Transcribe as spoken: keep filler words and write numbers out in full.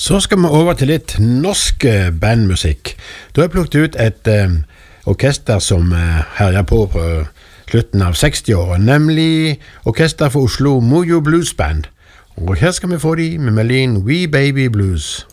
Så skal vi over til litt norsk bandmusikk. Da har jeg plukket ut et eh, orkester som eh, herjer på på slutten av seksti-årene, nemlig orkester for Oslo Mojo Blues Band. Og her skal vi få de med melodien We Baby Blues.